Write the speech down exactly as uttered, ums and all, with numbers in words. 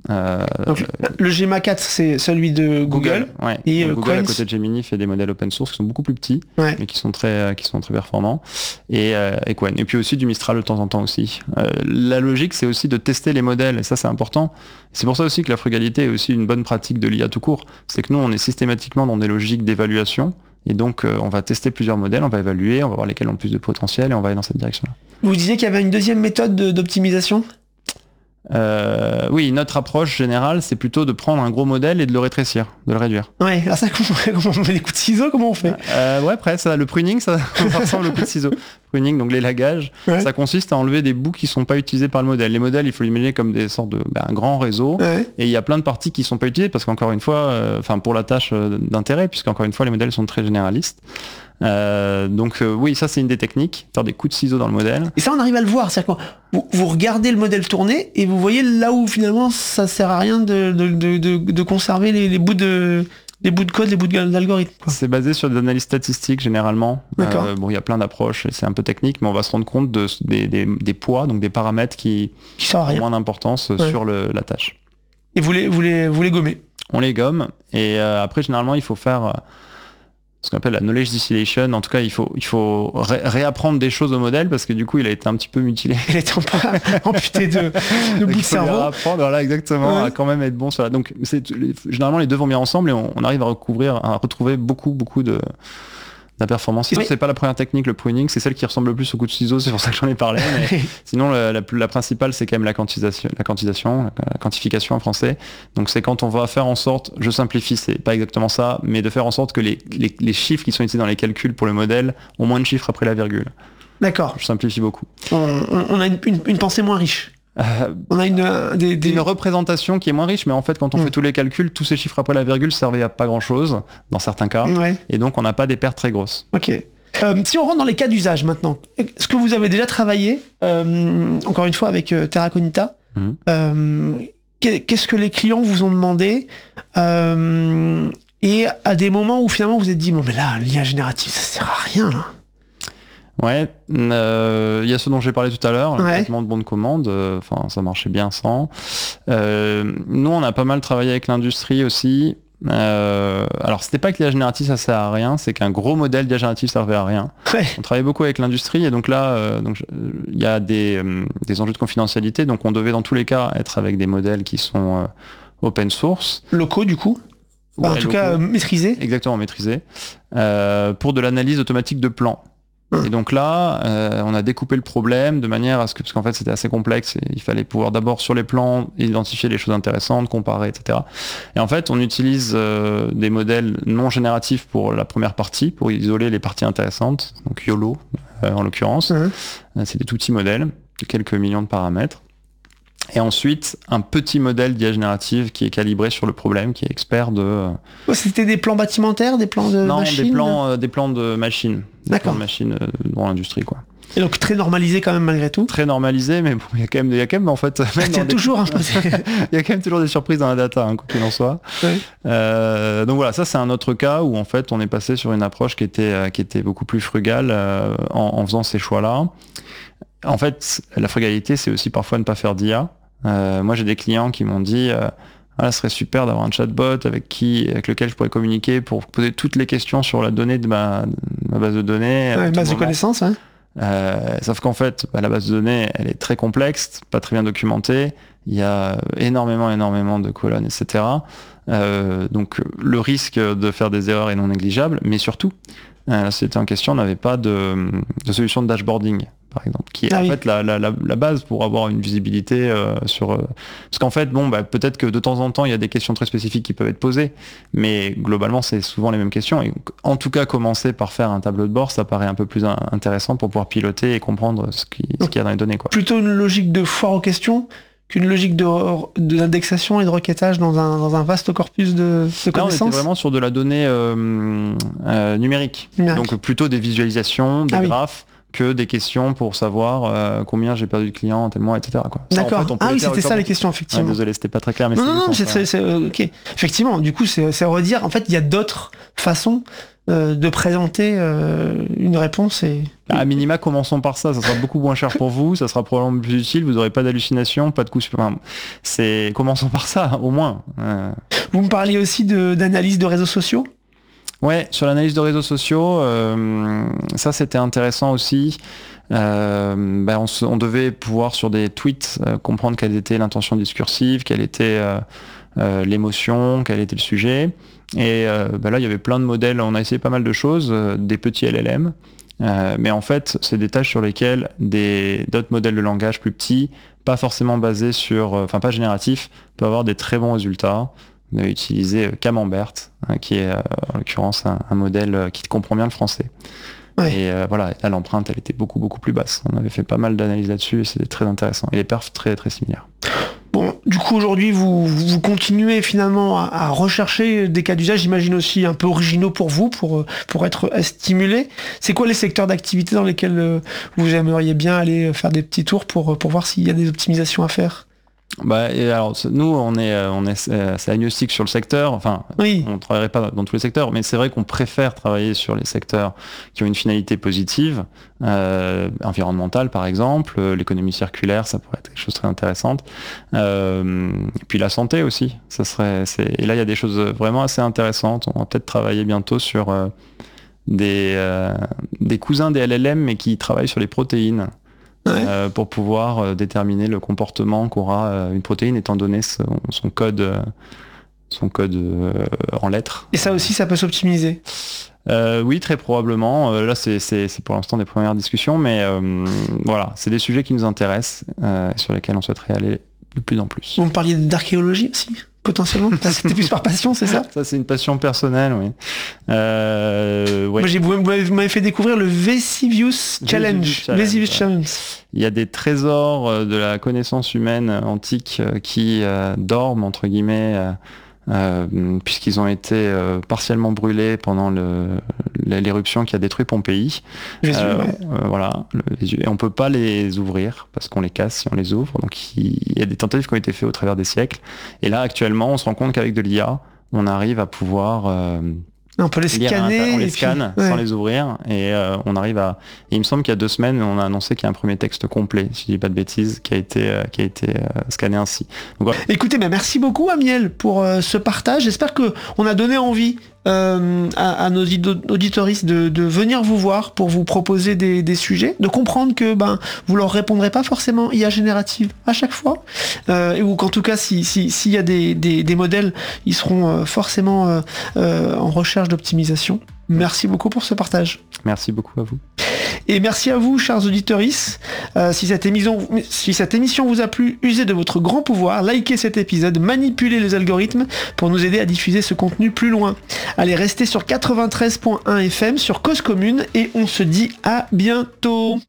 Euh, Donc, le Gemma quatre, c'est celui de Google. Google, ouais. Et Donc, euh, Google, à Qwens. côté de Gemini, fait des modèles open source qui sont beaucoup plus petits, Ouais. mais qui sont très, qui sont très performants. Et, euh, et Qwen. Et puis aussi du Mistral de temps en temps aussi. Euh, la logique, c'est aussi de tester les modèles, et ça, c'est important. C'est pour ça aussi que la frugalité est aussi une bonne pratique de l'I A tout court. C'est que nous, on est systématiquement dans des logiques d'évaluation. Et donc, euh, on va tester plusieurs modèles, on va évaluer, on va voir lesquels ont le plus de potentiel, et on va aller dans cette direction-là. Vous disiez qu'il y avait une deuxième méthode de- d'optimisation ? Euh, oui, notre approche générale, c'est plutôt de prendre un gros modèle et de le rétrécir, de le réduire. Ouais, alors ça, comment, comment on fait des coups de ciseaux, comment on fait ? Euh, ouais, après, ça, le pruning, ça, ça ressemble au coup de ciseau. Pruning, donc l'élagage, Ouais. ça consiste à enlever des bouts qui sont pas utilisés par le modèle. Les modèles, il faut l'imaginer comme des sortes de ben, un grand réseau, Ouais. et il y a plein de parties qui sont pas utilisées parce qu'encore une fois, enfin euh, pour la tâche euh, d'intérêt, puisqu'encore une fois, les modèles sont très généralistes. Euh, donc euh, oui, ça c'est une des techniques, faire des coups de ciseaux dans le modèle. Et ça, on arrive à le voir. C'est-à-dire que vous, vous regardez le modèle tourner et vous voyez là où finalement ça sert à rien de, de, de, de, de conserver les, les bouts de les bouts de code, les bouts de- d'algorithme. quoi. C'est basé sur des analyses statistiques généralement. D'accord. Euh, bon, il y a plein d'approches, et c'est un peu technique, mais on va se rendre compte de, des, des, des poids, donc des paramètres qui Qui sert à ont rien. moins d'importance Ouais. sur le, la tâche. Et vous les, vous les, vous les gommez. On les gomme, et euh, après généralement il faut faire euh, ce qu'on appelle la knowledge distillation. En tout cas, il faut, il faut ré- réapprendre des choses au modèle parce que du coup il a été un petit peu mutilé. Il était amputé de, de Donc, bout de il faut lui cerveau. réapprendre, voilà, exactement, Ouais. à quand même être bon sur la. Donc c'est, les- généralement les deux vont bien ensemble et on, on arrive à recouvrir, à retrouver beaucoup, beaucoup de. La performance. Sinon, Oui. c'est pas la première technique, le pruning, c'est celle qui ressemble le plus au coup de ciseau, c'est pour ça que j'en ai parlé. Mais sinon, la, la, la principale, c'est quand même la quantisation, la quantisation, la quantification en français. Donc, c'est quand on va faire en sorte, je simplifie, c'est pas exactement ça, mais de faire en sorte que les, les, les chiffres qui sont utilisés dans les calculs pour le modèle ont moins de chiffres après la virgule. D'accord. Je simplifie beaucoup. On, on- on a une, une, une pensée moins riche. Euh, On a une, euh, des, des- une représentation qui est moins riche, mais en fait, quand on Mm. fait tous les calculs, tous ces chiffres après la virgule servaient à pas grand chose, dans certains cas, Ouais. et donc on n'a pas des pertes très grosses. Ok. Euh, si on rentre dans les cas d'usage maintenant, est-ce que vous avez déjà travaillé, euh, encore une fois avec euh, Terra Cognita, Mhm. euh, qu'est- qu'est-ce que les clients vous ont demandé euh, et à des moments où finalement vous vous êtes dit bon mais là l'I A générative ça sert à rien là. Ouais, euh, il y a ce dont j'ai parlé tout à l'heure, le Ouais. traitement de bon de commande, euh, enfin ça marchait bien sans. Euh, nous on a pas mal travaillé avec l'industrie aussi. Euh, alors c'était pas que l'I A générative ça sert à rien, c'est qu'un gros modèle d'I A générative servait à rien. Ouais. On travaillait beaucoup avec l'industrie et donc là euh, donc, euh, il y a des, euh, des enjeux de confidentialité, donc on devait dans tous les cas être avec des modèles qui sont euh, open source. Locaux du coup. Enfin, en Ouais, tout cas locaux. euh, maîtrisés. Exactement, maîtrisé, euh, pour de l'analyse automatique de plans. Hum. Et donc là, euh, on a découpé le problème de manière à ce que, parce qu'en fait c'était assez complexe, et il fallait pouvoir d'abord sur les plans identifier les choses intéressantes, comparer, et cetera. Et en fait, on utilise euh, des modèles non génératifs pour la première partie, pour isoler les parties intéressantes, donc YOLO euh, en l'occurrence. Mhm. Euh, C'est des tout petits modèles de quelques millions de paramètres. Et ensuite, un petit modèle d'I A générative qui est calibré sur le problème, qui est expert de... euh, Ouais, C'était des plans bâtimentaires, des plans de non, machines. des plans, euh, des plans de machines. Des D'accord. plans de machines euh, dans l'industrie, quoi. Et donc très normalisé quand même malgré tout. Très normalisé, mais bon, il y a quand même, il y a quand même en fait, même Il y dans a des- toujours un peu. il y a quand même toujours des surprises dans la data, hein, quoi qu'il en soit. Ouais. Euh, donc voilà, ça c'est un autre cas où en fait on est passé sur une approche qui était euh, qui était beaucoup plus frugale euh, en, en faisant ces choix-là. En fait, la frugalité, c'est aussi parfois ne pas faire d'I A. Euh, moi, j'ai des clients qui m'ont dit. Euh, Ah, ce serait super d'avoir un chatbot avec qui, avec lequel je pourrais communiquer pour poser toutes les questions sur la donnée de ma, de ma base de données. à Ouais, tout base de moment. connaissances. Hein. Euh, sauf qu'en fait, bah, la base de données, elle est très complexe, pas très bien documentée. Il y a énormément, énormément de colonnes, et cetera. Euh, donc le risque de faire des erreurs est non négligeable, mais surtout, euh, c'était en question, on n'avait pas de, de solution de dashboarding, par exemple, qui est Ah en oui. fait la, la, la, la base pour avoir une visibilité euh, sur... Euh, parce qu'en fait, bon, bah, peut-être que de temps en temps, il y a des questions très spécifiques qui peuvent être posées, mais globalement, c'est souvent les mêmes questions. Et en tout cas, commencer par faire un tableau de bord, ça paraît un peu plus in- intéressant pour pouvoir piloter et comprendre ce qui- ce qu'il y a dans les données, quoi. Plutôt une logique de foire aux questions qu'une logique de d'indexation et de requêtage dans un, dans un vaste corpus de, de Là, on était connaissances. vraiment sur de la donnée euh, euh, numérique. Numérique. Donc plutôt des visualisations, des Ah oui. graphes, que des questions pour savoir euh, combien j'ai perdu de clients en tel mois, et cetera, quoi. Ça, en D'accord. fait, on peut Ah oui, les faire c'était ça comme- les questions, Ah, effectivement. désolé, c'était pas très clair, mais non, c'est non, non, du c'est sens, ouais. c'est- c'est- ok. Effectivement, du coup, c'est c'est redire. En fait, il y a d'autres façons euh, de présenter euh, une réponse et... À minima, commençons par ça. Ça sera beaucoup moins cher pour vous. Ça sera probablement plus utile. Vous n'aurez pas d'hallucination, pas de coups. Enfin, c'est commençons par ça, au moins. Euh... Vous me parliez aussi de, d'analyse de réseaux sociaux. Ouais, sur l'analyse de réseaux sociaux, euh, ça c'était intéressant aussi. Euh, ben on, se, on devait pouvoir sur des tweets euh, comprendre quelle était l'intention discursive, quelle était euh, euh, l'émotion, quel était le sujet. Et euh, ben là, il y avait plein de modèles. On a essayé pas mal de choses, euh, des petits L L M. Euh, mais en fait, c'est des tâches sur lesquelles des, d'autres modèles de langage plus petits, pas forcément basés sur, enfin euh, pas génératifs, peuvent avoir des très bons résultats. On a utilisé Camembert, hein, qui est euh, en l'occurrence un, un modèle euh, qui comprend bien le français. Ouais. Et euh, voilà, là l'empreinte, elle était beaucoup beaucoup plus basse. On avait fait pas mal d'analyses là-dessus et c'était très intéressant. Et les perfs très très similaires. Bon, du coup aujourd'hui vous, vous continuez finalement à, à rechercher des cas d'usage, j'imagine aussi un peu originaux pour vous, pour, pour être stimulés. C'est quoi les secteurs d'activité dans lesquels vous aimeriez bien aller faire des petits tours pour, pour voir s'il y a des optimisations à faire ? Bah, et alors, nous, on est, on est, c'est agnostique sur le secteur. Enfin, oui. On ne travaillerait pas dans tous les secteurs, mais c'est vrai qu'on préfère travailler sur les secteurs qui ont une finalité positive, euh, environnementale par exemple, l'économie circulaire, ça pourrait être quelque chose de très intéressante. Euh, et puis la santé aussi, ça serait. C'est... Et là, il y a des choses vraiment assez intéressantes. On va peut-être travailler bientôt sur euh, des, euh, des cousins des L L M, mais qui travaillent sur les protéines. Ouais. Euh, pour pouvoir euh, déterminer le comportement qu'aura euh, une protéine étant donné son, son code, euh, son code euh, en lettres. Et ça aussi, ça peut s'optimiser. Euh, oui, très probablement. Euh, là, c'est, c'est, c'est pour l'instant des premières discussions, mais euh, voilà, c'est des sujets qui nous intéressent, euh, sur lesquels on souhaiterait aller de plus en plus. Vous me parliez d'archéologie aussi, potentiellement. C'était plus par passion, c'est ça ? Ça, c'est une passion personnelle, oui. Euh, ouais. Moi, j'ai, vous m'avez fait découvrir le Vesuvius Challenge. Vesuvius Challenge. Vesuvius Challenge. Il y a des trésors de la connaissance humaine antique qui euh, dorment, entre guillemets, euh, euh, puisqu'ils ont été euh, partiellement brûlés pendant le, l'éruption qui a détruit Pompéi. Jésus, euh, ouais. euh, voilà, le, et on peut pas les ouvrir parce qu'on les casse si on les ouvre. Donc il, il y a des tentatives qui ont été faites au travers des siècles. Et là, actuellement, on se rend compte qu'avec de l'I A, on arrive à pouvoir... Euh, on peut les scanner. On les et scanne puis, sans ouais. les ouvrir et euh, on arrive à. Et il me semble qu'il y a deux semaines, on a annoncé qu'il y a un premier texte complet, si je dis pas de bêtises, qui a été euh, qui a été euh, scanné ainsi. Donc, voilà. Écoutez, bah, merci beaucoup Amiel pour euh, ce partage. J'espère que on a donné envie euh, à, à nos auditoristes de, de venir vous voir pour vous proposer des, des sujets, de comprendre que ben vous leur répondrez pas forcément I A générative à chaque fois, euh, ou qu'en tout cas si si s'il y a des, des, des modèles, ils seront euh, forcément euh, euh, en recherche d'optimisation. Merci beaucoup pour ce partage. Merci beaucoup à vous. Et merci à vous, chers auditeurs. Euh, si, cette émission, si cette émission vous a plu, usez de votre grand pouvoir, likez cet épisode, manipulez les algorithmes pour nous aider à diffuser ce contenu plus loin. Allez, restez sur quatre-vingt-treize point un F M, sur Cause Commune, et on se dit à bientôt.